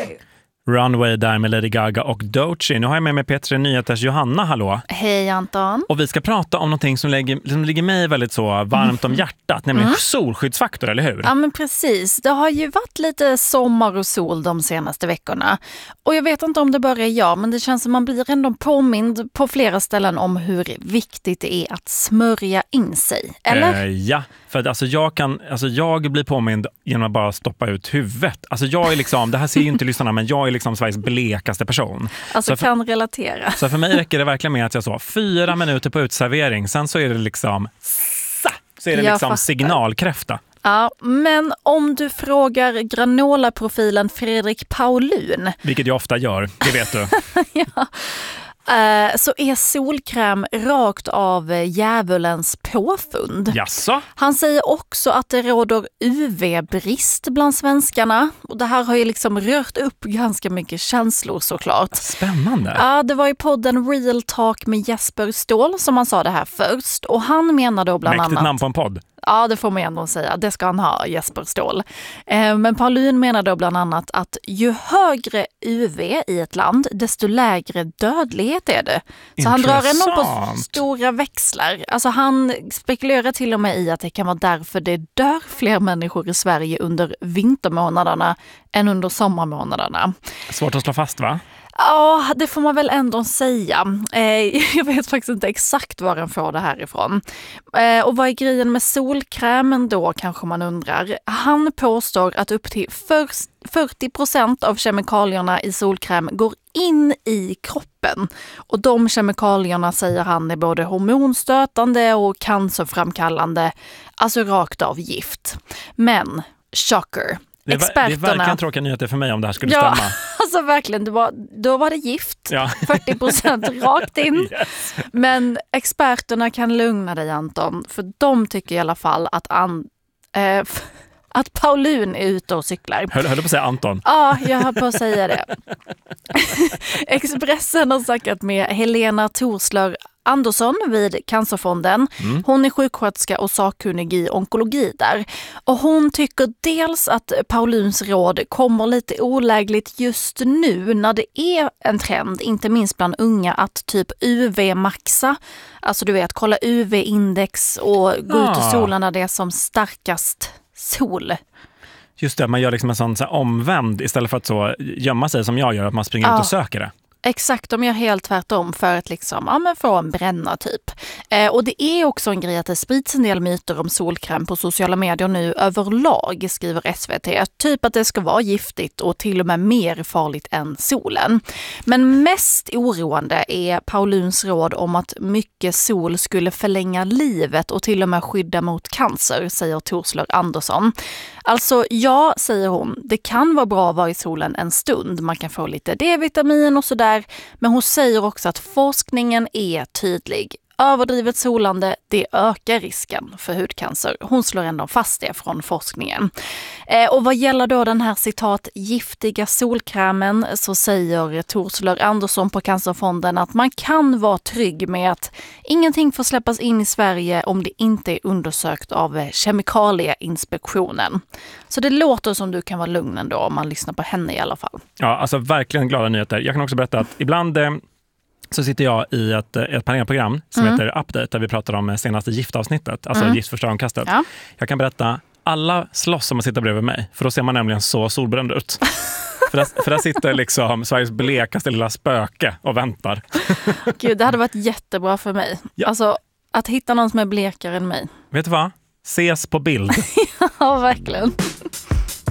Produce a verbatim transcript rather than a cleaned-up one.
Runway. Runway där med Lady Gaga och Doechii. Nu har jag med mig Petri Nyheters Johanna, hallå. Hej Anton. Och vi ska prata om någonting som ligger, som ligger mig väldigt så varmt om hjärtat, nämligen mm. solskyddsfaktor, eller hur? Ja men precis, det har ju varit lite sommar och sol de senaste veckorna. Och jag vet inte om det bara är jag, men det känns som man blir ändå påmind på flera ställen om hur viktigt det är att smörja in sig, eller? Eh, ja, för att alltså jag kan, alltså jag blir påmind genom att bara stoppa ut huvudet. Alltså jag är liksom, det här ser ju inte lyssnarna, men jag är liksom Sveriges blekaste person. Alltså så för, kan relatera. Så för mig räcker det verkligen med att jag så fyra minuter på utservering, sen så är det liksom så är det liksom signalkräfta. Ja, men om du frågar granolaprofilen Fredrik Paulun, vilket jag ofta gör, det vet du. ja. Så är solkräm rakt av djävulens påfund. Jaså? Han säger också att det råder U V-brist bland svenskarna. Och det här har ju liksom rört upp ganska mycket känslor såklart. Spännande. Ja, det var i podden Real Talk med Jesper Ståhl som han sa det här först. Och han menar då bland Mäktigt annat... namn på en podd. Ja, det får man ändå säga. Det ska han ha, Jesper Ståhl. Eh, men Paulun menar då bland annat att ju högre U V i ett land, desto lägre dödlighet är det. Så han drar ändå på stora växlar. Alltså han spekulerar till och med i att det kan vara därför det dör fler människor i Sverige under vintermånaderna än under sommarmånaderna. Svårt att slå fast, va? Ja, det får man väl ändå säga. Eh, jag vet faktiskt inte exakt var den får det här ifrån. Eh, och vad är grejen med solkrämen då, kanske man undrar. Han påstår att upp till fyrtio procent av kemikalierna i solkräm går in i kroppen. Och de kemikalierna, säger han, är både hormonstötande och cancerframkallande. Alltså rakt av gift. Men, shocker. Det, Experterna, det är verkligen tråkiga nyheter för mig om det här skulle ja, stämma. Alltså verkligen, det var, då var det gift. Ja. fyrtio procent rakt in. Yes. Men experterna kan lugna dig, Anton. För de tycker i alla fall att, an, eh, att Paulun är ute och cyklar. Höll, höll du på att säga Anton? Ja, jag höll på att säga det. Expressen har sagt med Helena Torslör Andersson vid Cancerfonden. Mm. Hon är sjuksköterska och sakkunnig i onkologi där. Och hon tycker dels att Pauluns råd kommer lite olägligt just nu när det är en trend, inte minst bland unga, att typ U V-maxa. Alltså du vet, kolla U V-index och gå ah. ut i solen när det är som starkast sol. Just det, man gör liksom en sån så här omvänd istället för att så gömma sig som jag gör, att man springer ja. ut och söker det. Exakt, de gör helt tvärtom för att liksom, ja, men få en bränna typ. Eh, och det är också en grej att det sprids en del myter om solkräm på sociala medier nu överlag, skriver S V T. Typ att det ska vara giftigt och till och med mer farligt än solen. Men mest oroande är Pauluns råd om att mycket sol skulle förlänga livet och till och med skydda mot cancer, säger Torslör Andersson. Alltså, ja, säger hon, det kan vara bra att vara i solen en stund. Man kan få lite D-vitamin och sådär. Men hon säger också att forskningen är tydlig. Överdrivet solande, det ökar risken för hudcancer. Hon slår ändå fast det från forskningen. Eh, och vad gäller då den här citat giftiga solkrämen, så säger Torslör Andersson på Cancerfonden att man kan vara trygg med att ingenting får släppas in i Sverige om det inte är undersökt av Kemikalieinspektionen. Så det låter som du kan vara lugn ändå om man lyssnar på henne i alla fall. Ja, alltså verkligen glada nyheter. Jag kan också berätta att ibland... Eh... så sitter jag i ett, ett panelprogram som mm. heter Update, där vi pratar om senaste giftavsnittet, alltså mm. giftförstöraromkastet. Ja. Jag kan berätta, alla slåss om att sitta bredvid mig, för då ser man nämligen så solbränd ut. för, där, för där sitter liksom Sveriges blekaste lilla spöke och väntar. Gud, det hade varit jättebra för mig. Ja. Alltså, att hitta någon som är blekare än mig. Vet du vad? Ses på bild. Ja, verkligen.